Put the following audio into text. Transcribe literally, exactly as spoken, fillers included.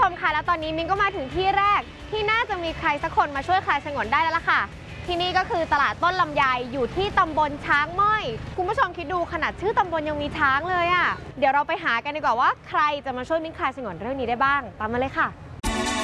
ชมคะแล้วตอนนี้มิ้นก็มาถึงที่แรกที่น่าจะมีใครสักคนมาช่วยคลายฉงนได้แล้วล่ะค่ะที่นี่ก็คือตลาดต้นลำไยอยู่ที่ตำบลช้างม้อยคุณผู้ชมคิดดูขนาดชื่อตำบลยังมีช้างเลยอะ่ะเดี๋ยวเราไปหากันดีกว่าว่าใครจะมาช่วยมิ้นคลายฉงนเรื่องนี้ได้บ้างตามมาเลยค่ะ